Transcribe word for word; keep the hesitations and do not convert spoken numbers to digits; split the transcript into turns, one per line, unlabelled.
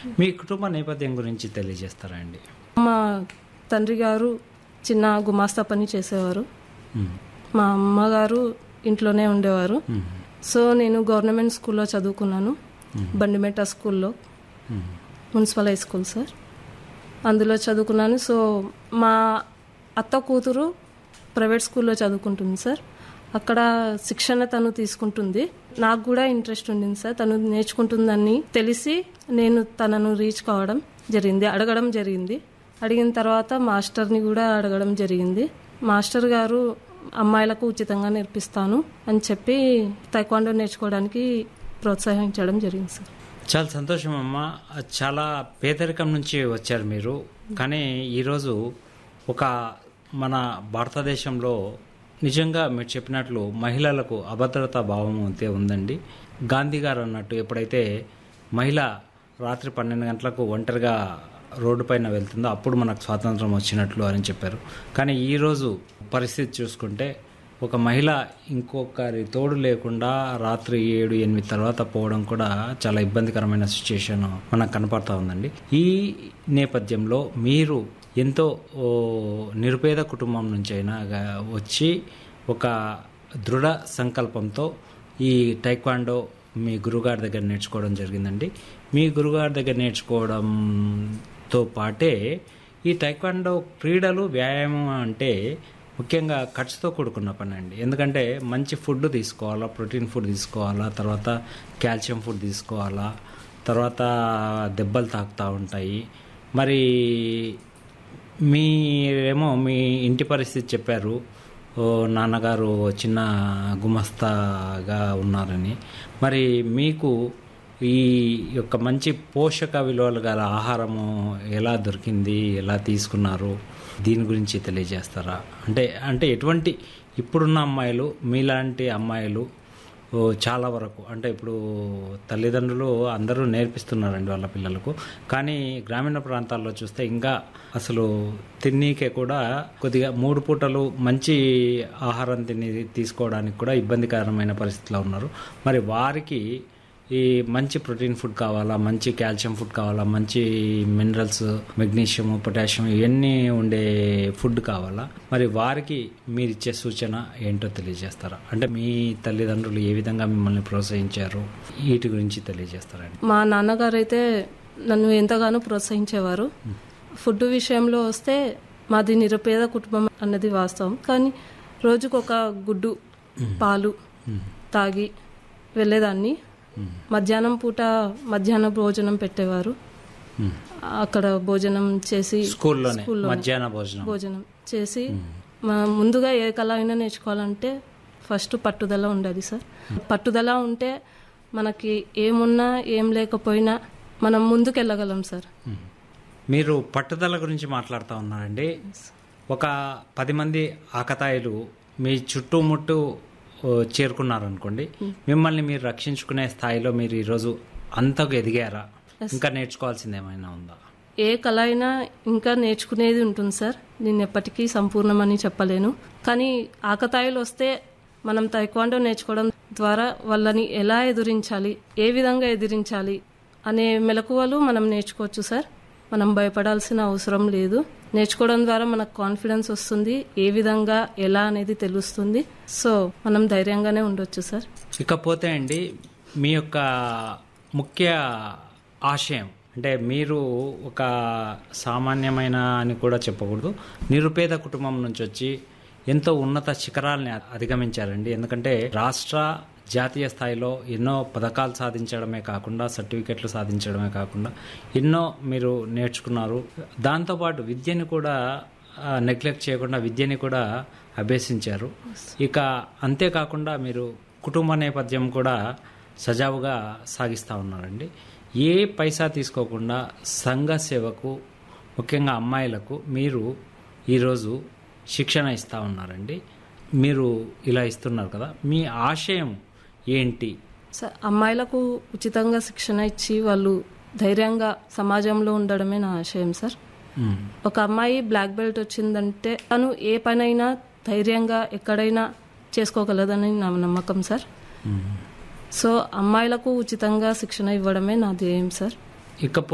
మీ కుటుంబ నేపథ్యం గురించి తెలియజేస్తారా అండి?
మా తండ్రి గారు చిన్న గుమాస్తా పని చేసేవారు. మా అమ్మగారు ఇంట్లోనే ఉండేవారు. సో నేను గవర్నమెంట్ స్కూల్లో చదువుకున్నాను, బండిమెట్ట స్కూల్లో, మున్సిపల్ హై స్కూల్ సార్. అందులో చదువుకున్నాను. సో మా అత్త కూతురు ప్రైవేట్ స్కూల్లో చదువుకుంటుంది సార్. అక్కడ శిక్షణ తను తీసుకుంటుంది. నాకు కూడా ఇంట్రెస్ట్ ఉండింది సార్. తను నేర్చుకుంటుందని తెలిసి నేను తనను రీచ్ కావడం జరిగింది, అడగడం జరిగింది. అడిగిన తర్వాత మాస్టర్ని కూడా అడగడం జరిగింది. మాస్టర్ గారు అమ్మాయిలకు ఉచితంగా నేర్పిస్తాను అని చెప్పి తైక్వాండో నేర్చుకోవడానికి ప్రోత్సహించడం జరిగింది సార్.
చాలా సంతోషం అమ్మ. చాలా పేదరికం నుంచి వచ్చారు మీరు, కానీ ఈరోజు ఒక మన భారతదేశంలో నిజంగా మీరు చెప్పినట్లు మహిళలకు అభద్రతా భావం అయితే ఉందండి. గాంధీ గారు అన్నట్టు ఎప్పుడైతే మహిళ రాత్రి పన్నెండు గంటలకు ఒంటరిగా రోడ్డు పైన వెళ్తుందో అప్పుడు మనకు స్వాతంత్రం వచ్చినట్లు అని చెప్పారు. కానీ ఈరోజు పరిస్థితి చూసుకుంటే ఒక మహిళ ఇంకొకరి తోడు లేకుండా రాత్రి ఏడు ఎనిమిది తర్వాత పోవడం కూడా చాలా ఇబ్బందికరమైన సిచ్యుయేషన్ మనకు కనపడతా ఉందండి. ఈ నేపథ్యంలో మీరు ఎంతో నిరుపేద కుటుంబం నుంచి అయినా వచ్చి ఒక దృఢ సంకల్పంతో ఈ టైక్వాండో మీ గురుగారి దగ్గర నేర్చుకోవడం జరిగిందండి. మీ గురుగారి దగ్గర నేర్చుకోవడంతో పాటే ఈ టైక్వాండో క్రీడలు వ్యాయామం అంటే ముఖ్యంగా ఖర్చుతో కూడుకున్న పని అండి. ఎందుకంటే మంచి ఫుడ్ తీసుకోవాలా, ప్రోటీన్ ఫుడ్ తీసుకోవాలా, తర్వాత కాల్షియం ఫుడ్ తీసుకోవాలా, తర్వాత దెబ్బలు తాకుతూ ఉంటాయి. మరి మీరేమో మీ ఇంటి పరిస్థితి చెప్పారు, నాన్నగారు చిన్న గుమస్తాగా ఉన్నారని. మరి మీకు ఈ యొక్క మంచి పోషక విలువలు గల ఆహారము ఎలా దొరికింది, ఎలా తీసుకున్నారు, దీని గురించి తెలియజేస్తారా? అంటే అంటే ఎటువంటి ఇప్పుడున్న అమ్మాయిలు, మీలాంటి అమ్మాయిలు చాలా వరకు అంటే ఇప్పుడు తల్లిదండ్రులు అందరూ నేర్పిస్తున్నారండి వాళ్ళ పిల్లలకు, కానీ గ్రామీణ ప్రాంతాల్లో చూస్తే ఇంకా అసలు తిన్నీకే కూడా కొద్దిగా మూడు పూటలు మంచి ఆహారం తిని తీసుకోవడానికి కూడా ఇబ్బందికరమైన పరిస్థితిలో ఉన్నారు. మరి వారికి ఈ మంచి ప్రోటీన్ ఫుడ్ కావాలా, మంచి కాల్షియం ఫుడ్ కావాలా, మంచి మినరల్స్, మెగ్నీషియం, పొటాషియం ఇవన్నీ ఉండే ఫుడ్ కావాలా, మరి వారికి మీరు ఇచ్చే సూచన ఏంటో తెలియజేస్తారా? అంటే మీ తల్లిదండ్రులు ఏ విధంగా మిమ్మల్ని ప్రోత్సహించారు, వీటి గురించి తెలియజేస్తారండి.
మా నాన్నగారు అయితే నన్ను ఎంతగానో ప్రోత్సహించేవారు. ఫుడ్ విషయంలో వస్తే మాది నిరుపేద కుటుంబం అన్నది వాస్తవం, కానీ రోజుకు ఒక గుడ్డు పాలు తాగి వెళ్ళేదాన్ని. మధ్యాహ్నం పూట మధ్యాహ్న భోజనం పెట్టేవారు. అక్కడ భోజనం చేసి
స్కూల్లోనే మధ్యాహ్న భోజనం
భోజనం చేసి ముందుగా ఏ కళ అయినా నేర్చుకోవాలంటే ఫస్ట్ పట్టుదల ఉండాలి సార్. పట్టుదల ఉంటే మనకి ఏమున్నా ఏం లేకపోయినా మనం ముందుకు వెళ్ళగలం సార్.
మీరు పట్టుదల గురించి మాట్లాడుతూ ఉన్నారండి. ఒక పది మంది ఆకతాయిలు మీ చుట్టుముట్టు చేరుకున్నారనుకోండి, మిమ్మల్ని మీరు రక్షించుకునే స్థాయిలో మీరు ఈరోజు అంతకు ఎదిగారా? ఇంకా నేర్చుకోవాల్సింది ఏమైనా ఉందా?
ఏ కళ అయినా ఇంకా నేర్చుకునేది ఉంటుంది సార్. నేను ఎప్పటికీ సంపూర్ణమని చెప్పలేను, కానీ ఆకతాయిలు వస్తే మనం తైక్వాండో నేర్చుకోవడం ద్వారా వాళ్ళని ఎలా ఎదిరించాలి, ఏ విధంగా ఎదిరించాలి అనే మెలకువలు మనం నేర్చుకోవచ్చు సార్. మనం భయపడాల్సిన అవసరం లేదు. నేర్చుకోవడం ద్వారా మనకు కాన్ఫిడెన్స్ వస్తుంది, ఏ విధంగా ఎలా అనేది తెలుస్తుంది. సో మనం ధైర్యంగానే ఉండొచ్చు సార్.
ఇకపోతే అండి, మీ యొక్క ముఖ్య ఆశయం అంటే మీరు ఒక సామాన్యమైన అని కూడా చెప్పకూడదు, నిరుపేద కుటుంబం నుంచి వచ్చి ఎంతో ఉన్నత శిఖరాలని అధిగమించారండి. ఎందుకంటే రాష్ట్ర జాతీయ స్థాయిలో ఎన్నో పథకాలు సాధించడమే కాకుండా, సర్టిఫికెట్లు సాధించడమే కాకుండా ఎన్నో మీరు నేర్చుకున్నారు. దాంతోపాటు విద్యని కూడా నెగ్లెక్ట్ చేయకుండా విద్యని కూడా అభ్యసించారు. ఇక అంతేకాకుండా మీరు కుటుంబ నేపథ్యం కూడా సజావుగా సాగిస్తూ ఉన్నారండి. ఏ పైసా తీసుకోకుండా సంఘ సేవకు, ముఖ్యంగా అమ్మాయిలకు మీరు ఈరోజు శిక్షణ ఇస్తూ ఉన్నారండి. మీరు ఇలా ఇస్తున్నారు కదా, మీ ఆశయం ఏంటి?
సార్, అమ్మాయిలకు ఉచితంగా శిక్షణ ఇచ్చి వాళ్ళు ధైర్యంగా సమాజంలో ఉండడమే నా ఆశయం సార్. ఒక అమ్మాయి బ్లాక్ బెల్ట్ వచ్చిందంటే తను ఏ పనైనా ధైర్యంగా ఎక్కడైనా చేసుకోగలదని నా నమ్మకం సార్. సో అమ్మాయిలకు ఉచితంగా శిక్షణ ఇవ్వడమే నా ధ్యేయం సార్.
ఇక